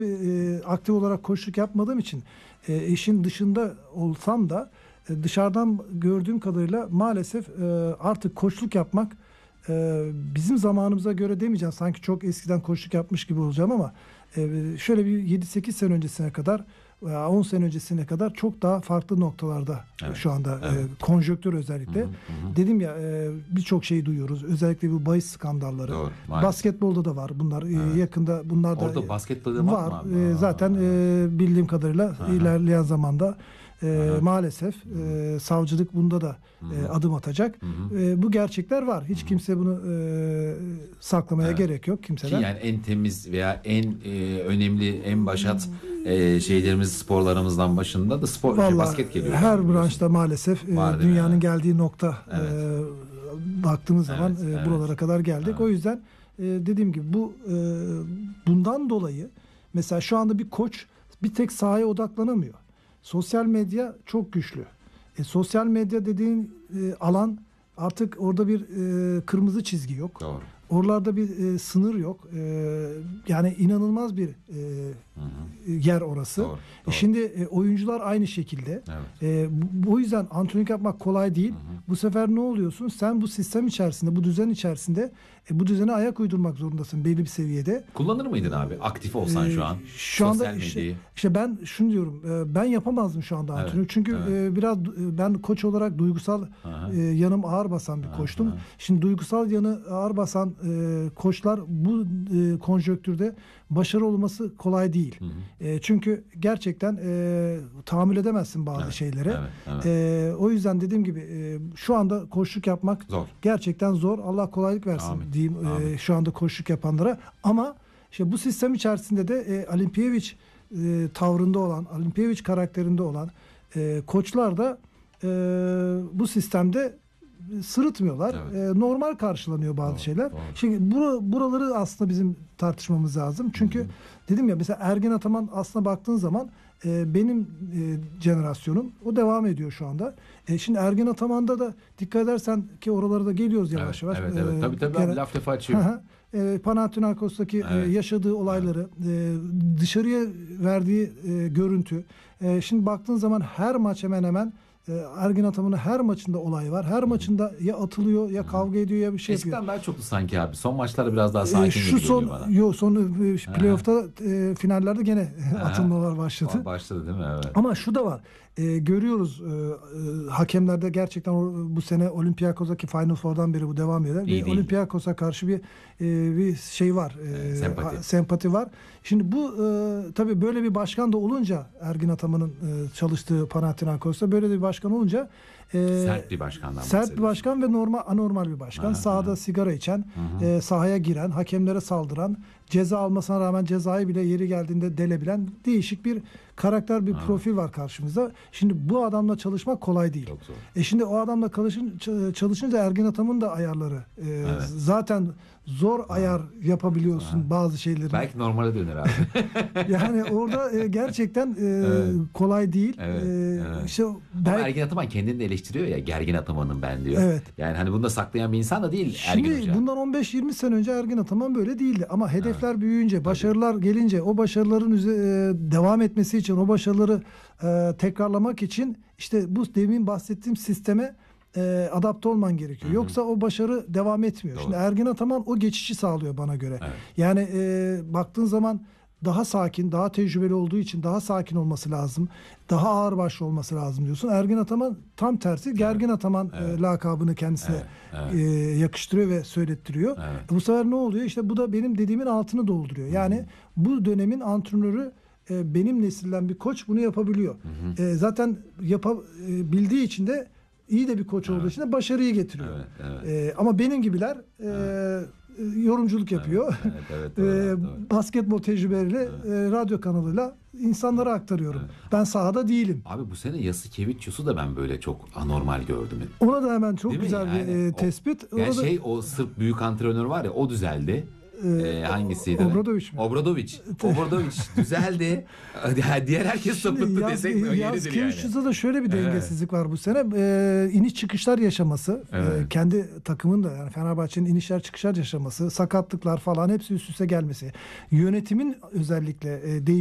aktif olarak koçluk yapmadığım için işin dışında olsam da dışarıdan gördüğüm kadarıyla maalesef artık koçluk yapmak bizim zamanımıza göre demeyeceğim. Sanki çok eskiden koçluk yapmış gibi olacağım ama şöyle bir 7-8 sene öncesine kadar veya 10 sene öncesine kadar çok daha farklı noktalarda şu anda konjonktür özellikle. Hı hı. Dedim ya birçok şeyi duyuyoruz. Özellikle bu bahis skandalları. Doğru, basketbolda da var bunlar. Yakında bunlar da orada basketbolda var. Zaten bildiğim kadarıyla ilerleyen zamanda maalesef savcılık bunda da adım atacak. Bu gerçekler var. Hiç kimse bunu saklamaya gerek yok kimseden. Ki yani en temiz veya en önemli, en başat şeylerimiz, sporlarımızdan başında da basket geliyor. Her branşta maalesef dünyanın geldiği nokta baktığımız zaman buralara kadar geldik. Evet. O yüzden dediğim gibi bundan dolayı mesela şu anda bir koç bir tek sahaya odaklanamıyor. Sosyal medya çok güçlü. Sosyal medya dediğin alan artık orada bir kırmızı çizgi yok. Doğru. Oralarda bir sınır yok. Yani inanılmaz bir yer orası. Doğru, doğru. Şimdi oyuncular aynı şekilde. Evet. Bu yüzden antrenörlük yapmak kolay değil. Bu sefer ne oluyorsun? Sen bu sistem içerisinde, bu düzen içerisinde bu düzene ayak uydurmak zorundasın belli bir seviyede. Kullanır mıydın abi? Aktif olsan şu an. Şu anda işte ben şunu diyorum. Ben yapamazdım şu anda antrenör. Çünkü biraz ben koç olarak duygusal yanım ağır basan bir koçtum. Şimdi duygusal yanı ağır basan koçlar bu konjonktürde başarılı olması kolay değil. Çünkü gerçekten tahammül edemezsin bazı şeylere. O yüzden dediğim gibi şu anda koçluk yapmak zor. Gerçekten zor. Allah kolaylık versin diyeyim şu anda koçluk yapanlara. Ama işte bu sistem içerisinde de Alimpiyeviç tavrında olan, Alimpiyeviç karakterinde olan koçlar da bu sistemde sırıtmıyorlar. Evet. Normal karşılanıyor bazı şeyler. Doğru. Şimdi buraları aslında bizim tartışmamız lazım. Çünkü dedim ya mesela Ergin Ataman aslına baktığın zaman benim jenerasyonum o devam ediyor şu anda. Şimdi Ergin Ataman'da da dikkat edersen ki oralara da geliyoruz yavaş yavaş. Evet. Tabii laf defa açıyor. Panathinaikos'taki yaşadığı olayları, dışarıya verdiği görüntü. Şimdi baktığın zaman her maç hemen hemen Ergin Ataman'ın her maçında olay var. Her maçında ya atılıyor ya kavga ediyor ya bir şey yapıyor. Eskiden daha çoktu sanki abi. Son maçlarda biraz daha sakin gibi geliyor bana. Son playoff'ta finallerde gene atılmalar başladı. Başladı değil mi? Evet. Ama şu da var. Görüyoruz hakemlerde gerçekten bu sene Olympiakos'taki Final Four'dan beri bu devam eder. Olympiakos'a karşı bir şey var. Sempati var. Şimdi bu tabii böyle bir başkan da olunca Ergin Ataman'ın çalıştığı Panathinaikos'ta böyle bir başkan olunca sert bir başkandan sert bir başkan ve anormal bir başkan. Sahada sigara içen, sahaya giren, hakemlere saldıran, ceza almasına rağmen cezayı bile yeri geldiğinde delebilen değişik bir karakter, bir profil var karşımızda. Şimdi bu adamla çalışmak kolay değil. Çok zor. Şimdi o adamla çalışınca Ergin Ataman'ın da ayarları zaten zor ayar yapabiliyorsun bazı şeyleri. Belki normale döner abi. Yani orada gerçekten kolay değil. İşte ama Ergin Ataman kendini de eleştiriyor ya, gergin Ataman'ım ben diyor. Evet. Yani hani bunu da saklayan bir insan da değil Ergin Hoca. Şimdi bundan 15-20 sene önce Ergin Ataman böyle değildi. Ama hedefler büyüyünce, başarılar gelince o başarıların devam etmesi için, o başarıları tekrarlamak için işte bu demin bahsettiğim sisteme adapte olman gerekiyor. Yoksa o başarı devam etmiyor. Doğru. Şimdi Ergin Ataman o geçişi sağlıyor bana göre. Evet. Yani baktığın zaman daha sakin, daha tecrübeli olduğu için daha sakin olması lazım. Daha ağırbaşlı olması lazım diyorsun. Ergin Ataman tam tersi. Gergin Ataman lakabını kendisine yakıştırıyor ve söylettiriyor. Evet. Bu sefer ne oluyor? İşte bu da benim dediğimin altını dolduruyor. Yani bu dönemin antrenörü benim nesilden bir koç bunu yapabiliyor. Zaten bildiği için de iyi de bir koç olduğu için de başarıyı getiriyor. Ama benim gibiler yorumculuk yapıyor. Doğru. Basketbol tecrübeleriyle radyo kanalıyla insanlara aktarıyorum. Ben sahada değilim. Abi bu sene Yasikevicius'u da ben böyle çok anormal gördüm. Ona da hemen çok değil güzel bir tespit. Yani o Sırp büyük antrenör var ya, o düzeldi. Hangisiydi? Obradoviç mi? Obradoviç düzeldi. Diğer herkes sapıttı desek mi? Yaz Kılıçdaroğlu'da da şöyle bir dengesizlik var bu sene. İniş çıkışlar yaşaması. Kendi takımın da yani Fenerbahçe'nin inişler çıkışlar yaşaması. Sakatlıklar falan hepsi üst üste gelmesi. Yönetimin özellikle